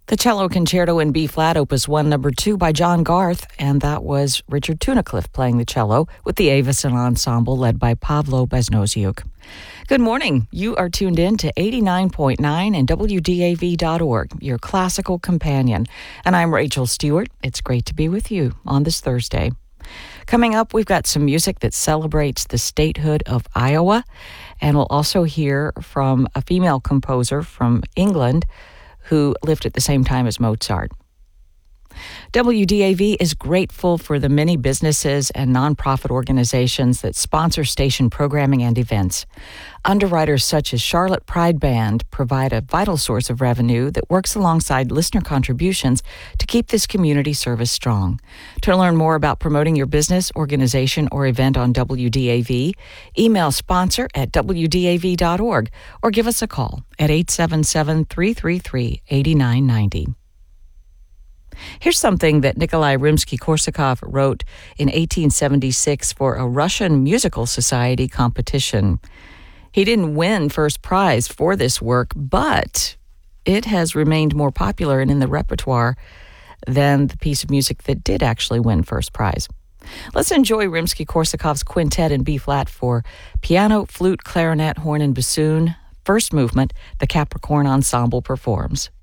The Cello Concerto in B-flat, Opus 1, Number 2 by John Garth, and that was Richard Tunnicliffe playing the cello with the Avison Ensemble led by Pavlo Beznoziuk. Good morning. You are tuned in to 89.9 and WDAV.org, your classical companion. And I'm Rachel Stewart. It's great to be with you on this Thursday. Coming up, we've got some music that celebrates the statehood of Iowa, and we'll also hear from a female composer from England who lived at the same time as Mozart. WDAV is grateful for the many businesses and nonprofit organizations that sponsor station programming and events. Underwriters such as Charlotte Pride Band provide a vital source of revenue that works alongside listener contributions to keep this community service strong. To learn more about promoting your business, organization, or event on WDAV, email sponsor@wdav.org or give us a call at 877-333-8990. Here's something that Nikolai Rimsky-Korsakov wrote in 1876 for a Russian musical society competition. He didn't win first prize for this work, but it has remained more popular and in the repertoire than the piece of music that did actually win first prize. Let's enjoy Rimsky-Korsakov's quintet in B-flat for piano, flute, clarinet, horn, and bassoon. First movement, the Capricorn Ensemble performs.